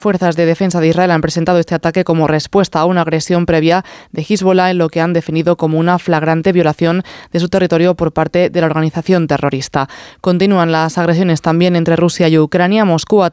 Fuerzas de defensa de Israel han presentado este ataque como respuesta a una agresión previa de Hezbollah en lo que han definido como una flagrante violación de su territorio por parte de la organización terrorista. Continúan las agresiones también entre Rusia y Ucrania. Moscú